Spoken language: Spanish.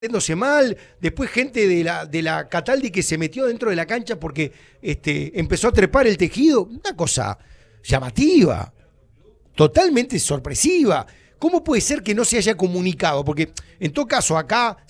haciéndose mal, después gente de la Cataldi que se metió dentro de la cancha porque empezó a trepar el tejido, una cosa llamativa, totalmente sorpresiva. ¿Cómo puede ser que no se haya comunicado? Porque en todo caso acá